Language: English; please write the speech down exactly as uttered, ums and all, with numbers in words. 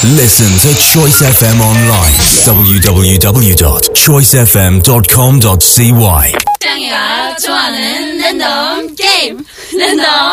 Listen to Choice F M online. w w w dot choice f m dot com dot c y. 짱이가 좋아하는 랜덤 게임 랜덤